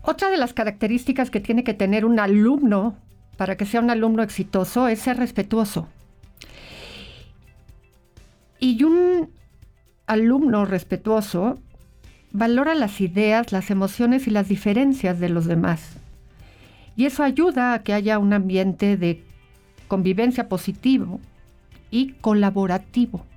Otra de las características que tiene que tener un alumno para que sea un alumno exitoso es ser respetuoso. Y un alumno respetuoso valora las ideas, las emociones y las diferencias de los demás. Y eso ayuda a que haya un ambiente de convivencia positivo y colaborativo.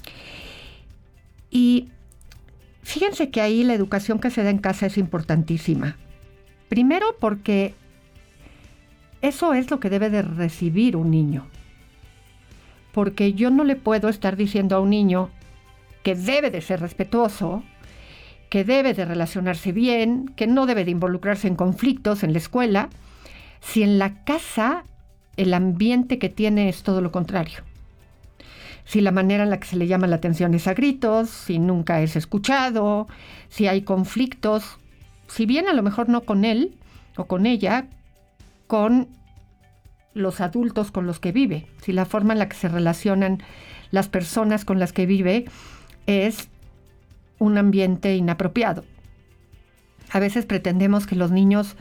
Y fíjense que ahí la educación que se da en casa es importantísima. Primero porque eso es lo que debe de recibir un niño. Porque yo no le puedo estar diciendo a un niño que debe de ser respetuoso, que debe de relacionarse bien, que no debe de involucrarse en conflictos en la escuela, si en la casa el ambiente que tiene es todo lo contrario. Si la manera en la que se le llama la atención es a gritos, si nunca es escuchado, si hay conflictos, si bien a lo mejor no con él o con ella, con los adultos con los que vive, si la forma en la que se relacionan las personas con las que vive es un ambiente inapropiado. A veces pretendemos que los niños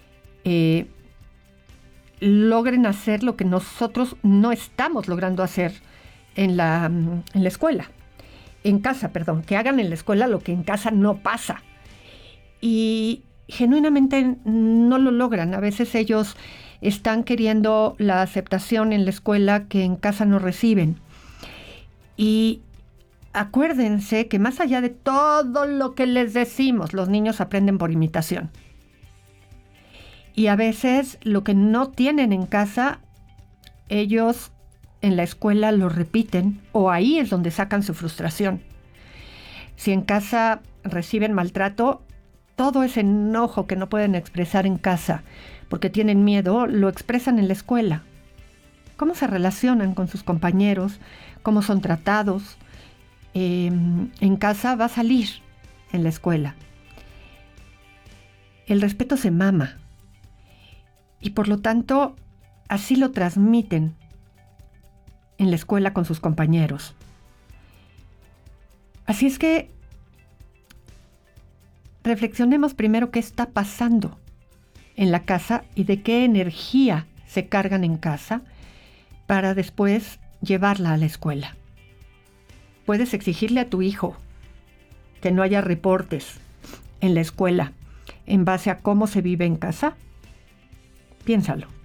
logren hacer lo que nosotros no estamos logrando hacer en la escuela. En casa, perdón, que hagan en la escuela lo que en casa no pasa. Y genuinamente no lo logran. A veces ellos están queriendo la aceptación en la escuela que en casa no reciben. Y acuérdense que más allá de todo lo que les decimos, los niños aprenden por imitación. Y a veces lo que no tienen en casa, ellos en la escuela lo repiten, o ahí es donde sacan su frustración. Si en casa reciben maltrato, todo ese enojo que no pueden expresar en casa porque tienen miedo, lo expresan en la escuela. ¿Cómo se relacionan con sus compañeros? ¿Cómo son tratados? En casa va a salir en la escuela. El respeto se mama y por lo tanto así lo transmiten en la escuela con sus compañeros. Así es que reflexionemos primero qué está pasando en la casa y de qué energía se cargan en casa para después llevarla a la escuela. Puedes exigirle a tu hijo que no haya reportes en la escuela en base a cómo se vive en casa. Piénsalo.